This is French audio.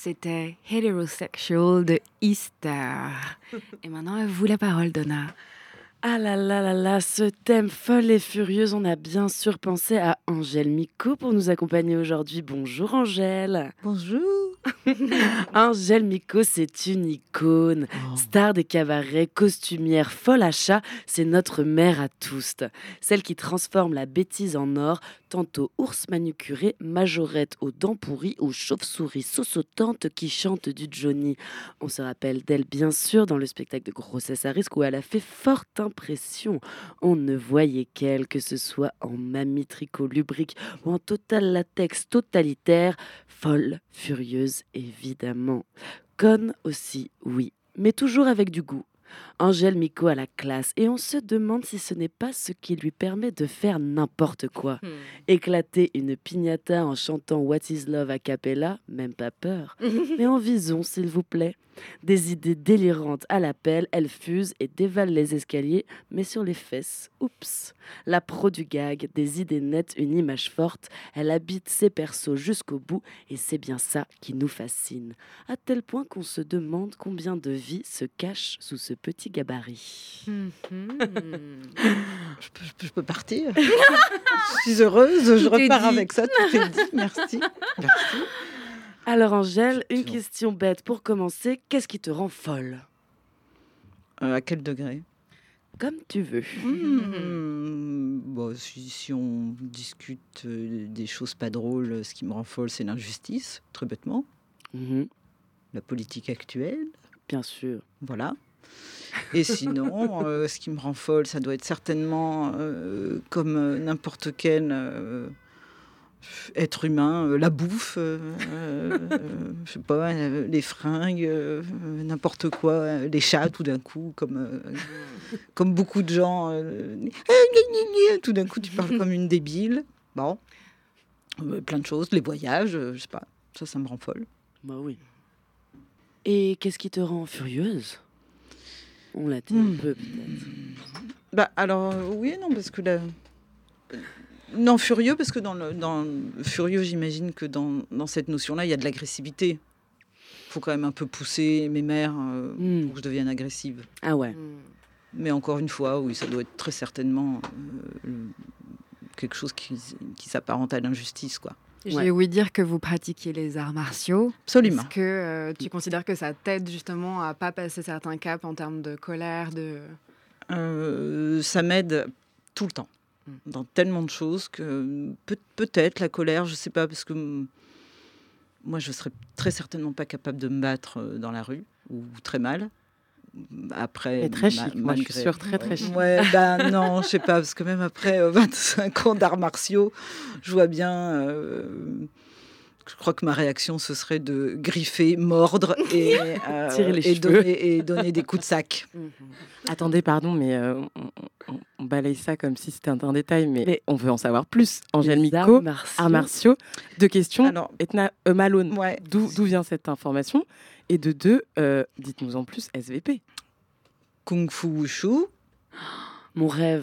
C'était Heterosexual de Easter. Et maintenant, à vous la parole, Donna. Ah là là là là, ce thème folle et furieuse, on a bien sûr pensé à Angèle Micot pour nous accompagner aujourd'hui. Bonjour Angèle. Bonjour. Angèle Micot, c'est une icône. Star des cabarets, costumière, folle à chat, c'est notre mère à tous. Celle qui transforme la bêtise en or, tantôt ours manucuré, majorette aux dents pourries ou chauve-souris saussotante qui chante du Johnny. On se rappelle d'elle bien sûr dans le spectacle de Grossesse à risque où elle a fait forte impression. On ne voyait qu'elle, que ce soit en mamie tricot lubrique ou en total latex totalitaire, folle, furieuse évidemment. Conne aussi, oui, mais toujours avec du goût. Angèle Micot a la classe et on se demande si ce n'est pas ce qui lui permet de faire n'importe quoi. Éclater une piñata en chantant What is Love a cappella, même pas peur. Mais en vison, s'il vous plaît. Des idées délirantes à l'appel, elle fuse et dévale les escaliers, mais sur les fesses. Oups. La pro du gag, des idées nettes, une image forte. Elle habite ses persos jusqu'au bout et c'est bien ça qui nous fascine. À tel point qu'on se demande combien de vies se cachent sous ce petit gabarit. Je peux partir. Je suis heureuse, je repars avec ça, tout est dit. Merci. Alors Angèle, une question bête pour commencer. Qu'est-ce qui te rend folle ? À quel degré ? Comme tu veux. Bon, si on discute des choses pas drôles, ce qui me rend folle, c'est l'injustice, très bêtement. La politique actuelle. Bien sûr. Voilà. Et sinon, ce qui me rend folle, ça doit être certainement comme n'importe quel être humain, la bouffe, je sais pas, les fringues, n'importe quoi, les chats tout d'un coup, comme beaucoup de gens, tout d'un coup tu parles comme une débile. Bon, plein de choses, les voyages, je sais pas, ça me rend folle. Bah oui. Et qu'est-ce qui te rend furieuse ? On l'a dit un peu peut-être. Bah alors oui et non parce que non, furieux, parce que furieux, j'imagine que dans cette notion-là, il y a de l'agressivité. Il faut quand même un peu pousser mes mères pour que je devienne agressive. Ah ouais. Mais encore une fois, oui, ça doit être très certainement quelque chose qui s'apparente à l'injustice, quoi. J'ai ouï dire que vous pratiquiez les arts martiaux. Absolument. Est-ce que tu considères que ça t'aide justement à pas passer certains caps en termes de colère, ça m'aide tout le temps. Dans tellement de choses que peut-être la colère, je sais pas, parce que moi je serais très certainement pas capable de me battre dans la rue, ou très mal. Après, très chic, moi je suis sûre, très chic. Ouais, non, je sais pas, parce que même après 25 ans d'arts martiaux, je vois bien. Je crois que ma réaction, ce serait de griffer, mordre et tirer les cheveux et donner des coups de sac. Attendez, pardon, mais on balaye ça comme si c'était un détail, mais on veut en savoir plus. Angèle Micot, arts martiaux. Deux questions. Alors, Etna Malone, d'où vient cette information ? Et de deux, dites-nous en plus, SVP. Kung Fu Wushu. Mon rêve.